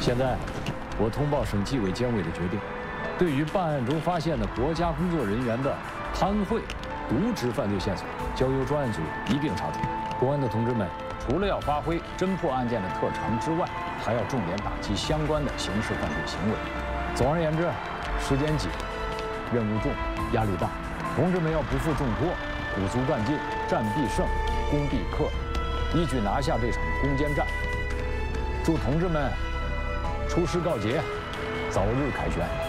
现在，我通报省纪委监委的决定，对于办案中发现的国家工作人员的贪贿、渎职犯罪线索，交由专案组一并查处。公安的同志们，除了要发挥侦破案件的特长之外，还要重点打击相关的刑事犯罪行为。总而言之，时间紧，任务重，压力大，同志们要不负重托，鼓足干劲，战必胜，攻必克，一举拿下这场攻坚战。祝同志们出师告捷，早日凯旋。